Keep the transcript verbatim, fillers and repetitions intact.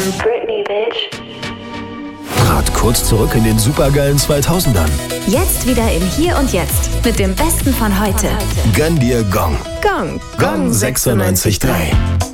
Britney, bitch. Trat kurz zurück in den supergeilen zweitausendern. Jetzt wieder im Hier und Jetzt mit dem Besten von heute. Gönn dir Gong. Gong. Gong sechsundneunzig Komma drei.